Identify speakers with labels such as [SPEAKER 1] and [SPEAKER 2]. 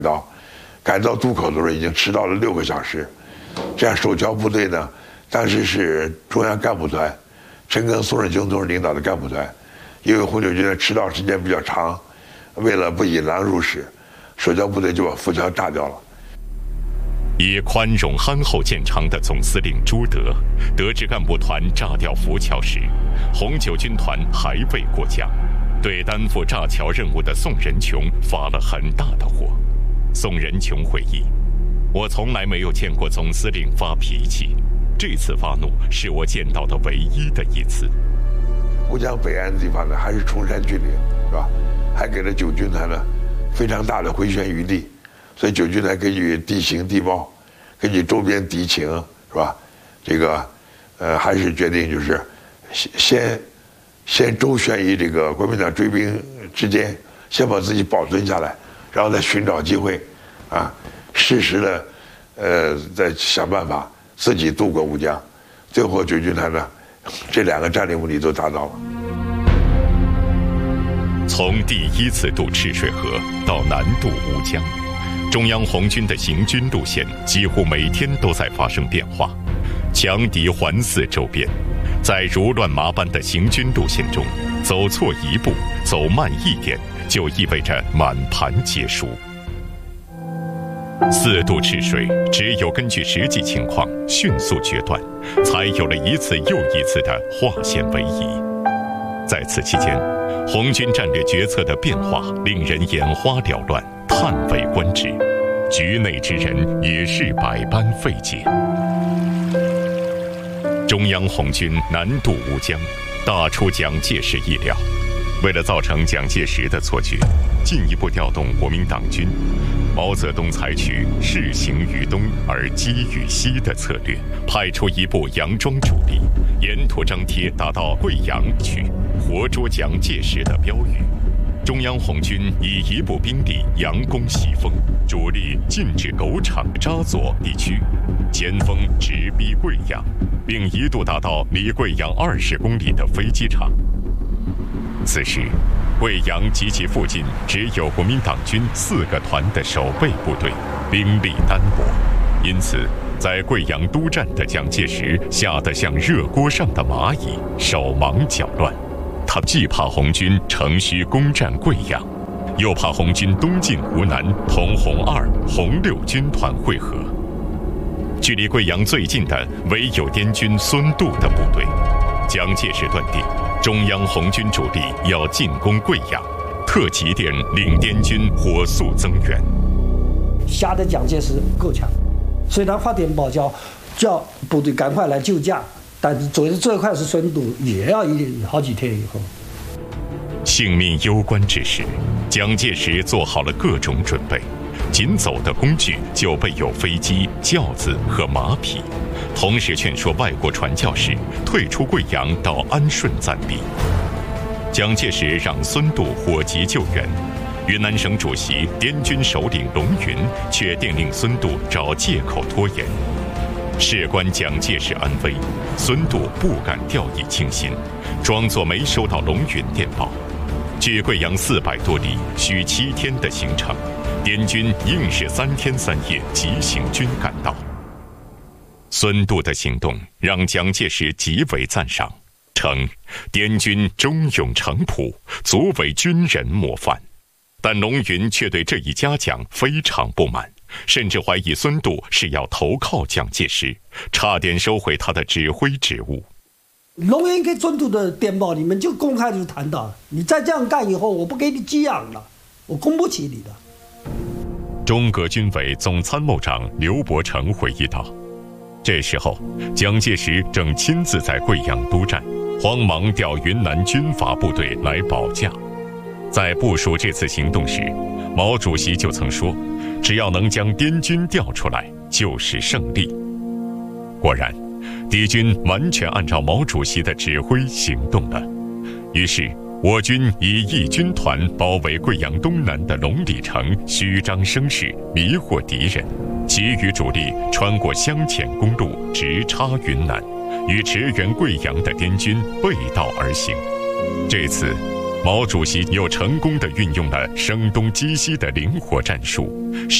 [SPEAKER 1] 赶到渡口的时候已经迟到了6个小时。这样守侨部队呢，当时是中央干部团，陈赓、宋任穷同志领导的干部团，因为红九军的迟到时间比较长，为了不引狼入室，守侨部队就把浮桥炸掉了。
[SPEAKER 2] 以宽容憨厚见长的总司令朱德，得知干部团炸掉浮桥时，红九军团还未过江，对担负炸桥任务的宋仁穷发了很大的火。宋仁穷回忆，我从来没有见过总司令发脾气，这次发怒是我见到的唯一的一次。
[SPEAKER 1] 乌江北岸的地方呢，还是崇山峻岭，是吧？还给了九军团呢非常大的回旋余地，所以九军团根据地形地貌，根据周边敌情，是吧？这个还是决定就是先周旋于这个国民党追兵之间，先把自己保存下来，然后再寻找机会，适时的再想办法自己渡过乌江。最后九军团呢，这2个战略目的都达到了。
[SPEAKER 2] 从第一次渡赤水河到南渡乌江，中央红军的行军路线几乎每天都在发生变化，强敌环伺周边，在如乱麻般的行军路线中，走错一步，走慢一点，就意味着满盘皆输。4渡赤水，只有根据实际情况迅速决断，才有了一次又一次的化险为夷。在此期间，红军战略决策的变化令人眼花缭乱，叹为观止，局内之人也是百般费解。中央红军南渡乌江，大出蒋介石意料。为了造成蒋介石的错觉，进一步调动国民党军，毛泽东采取事行于东而击于西的策略，派出一部佯装主力，沿途张贴打到贵阳去，活捉蒋介石的标语。中央红军以一部兵力佯攻西风，主力进至狗场扎左地区，前锋直逼贵阳，并一度打到离贵阳20公里的飞机场。此时，贵阳及其附近只有国民党军4个团的守备部队，兵力单薄，因此在贵阳督战的蒋介石吓得像热锅上的蚂蚁，手忙脚乱。他既怕红军乘虚攻占贵阳，又怕红军东进湖南同红2、红6军团会合。距离贵阳最近的唯有滇军孙渡的部队，蒋介石断定中央红军主力要进攻贵阳，特急电令滇军火速增援。
[SPEAKER 3] 吓得蒋介石够呛，所以他发电报叫部队赶快来救驾，但是最快是孙渡，也要好几天以后。
[SPEAKER 2] 性命攸关之时，蒋介石做好了各种准备，仅走的工具就备有飞机、轿子和马匹，同时劝说外国传教士退出贵阳到安顺暂避。蒋介石让孙渡火急救援，云南省主席、滇军首领龙云却电令孙渡找借口拖延。事关蒋介石安危，孙渡不敢掉以轻心，装作没收到龙云电报。距贵阳400多里，需7天的行程，滇军硬是3天3夜急行军赶到。孙渡的行动让蒋介石极为赞赏，称滇军忠勇诚朴，足为军人模范。但龙云却对这一嘉奖非常不满，甚至怀疑孙渡是要投靠蒋介石，差点收回他的指挥职务。
[SPEAKER 3] 龙云给孙渡的电报里面就公开就谈到，你再这样干以后，我不给你给养了，我供不起你的。
[SPEAKER 2] 中革军委总参谋长刘伯承回忆道，这时候蒋介石正亲自在贵阳督战，慌忙调云南军阀部队来保驾。在部署这次行动时，毛主席就曾说，只要能将滇军调出来，就是胜利。果然，敌军完全按照毛主席的指挥行动了。于是，我军以一军团包围贵阳东南的龙里城，虚张声势，迷惑敌人；其余主力穿过湘黔公路，直插云南，与驰援贵阳的滇军背道而行。这次， 毛主席又成功地运用了声东击西的灵活战术。